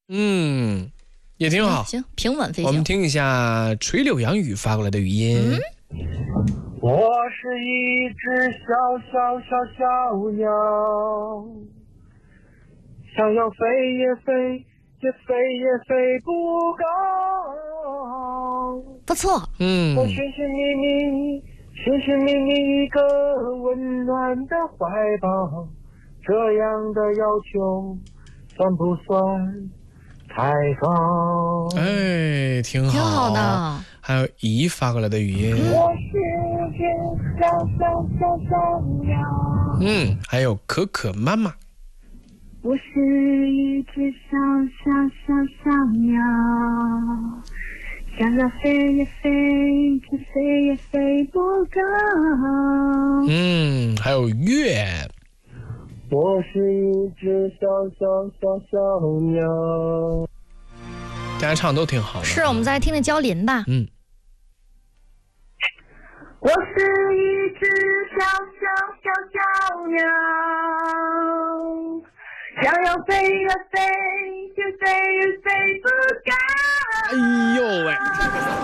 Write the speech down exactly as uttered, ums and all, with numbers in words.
嗯，也挺好。 行，平稳飞行。 我们听一下吹柳杨雨发过来的语音。 嗯， 我是一只小小小小鸟，想要飞也飞，也飞也飞不高。 不错。 嗯， 我寻寻觅觅，寻寻觅觅一个温暖的怀抱，这样的要求算不算太高？ 哎，挺好， 挺好的。 还有姨发过来的语音。 我是一只小小小小鸟。 嗯，还有可可妈妈。 我是一只小小小小鸟，想要飞也飞，却飞也飞不高。 嗯，还有月。 我是一只小小小小鸟。 大家唱都挺好的。 是，我们再来听听焦林吧。 嗯。 我是一只小小小小鸟，想要飞呀飞，却飞也飞不高。 哎呦喂！